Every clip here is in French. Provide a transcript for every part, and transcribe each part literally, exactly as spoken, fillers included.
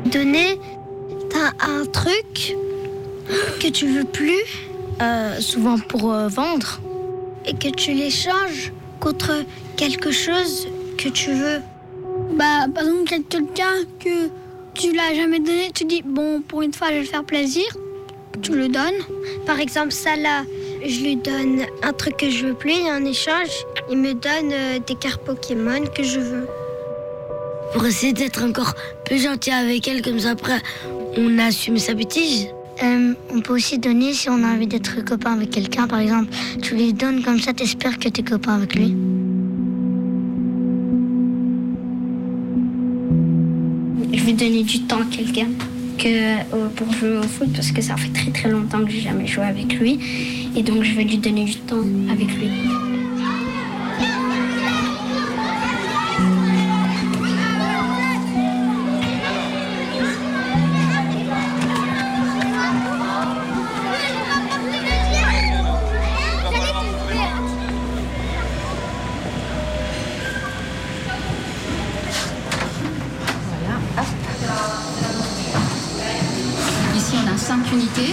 Donner, t'as un truc que tu veux plus, euh, souvent pour euh, vendre, et que tu l'échanges contre quelque chose que tu veux. Bah, par exemple, quelqu'un que tu l'as jamais donné, tu dis, bon, pour une fois, je vais le faire plaisir, tu le donnes. Par exemple, ça là, je lui donne un truc que je veux plus, et en échange, il me donne euh, des cartes Pokémon que je veux. Pour essayer d'être encore plus gentil avec elle, comme ça après on assume sa bêtise. Euh, on peut aussi donner si on a envie d'être copain avec quelqu'un, par exemple. Tu lui donnes comme ça, t'espères que t'es copain avec lui. Je vais donner du temps à quelqu'un que, euh, pour jouer au foot parce que ça fait très très longtemps que j'ai jamais joué avec lui. Et donc je vais lui donner du temps avec lui. Ici, on a cinq unités,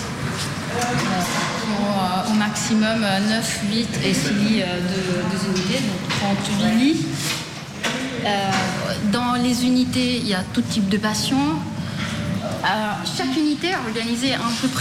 pour euh, au maximum neuf, huit et six lits euh, de, de unités, donc trente-huit lits. Euh, dans les unités, il y a tout type de patients. Euh, chaque unité est organisée à peu près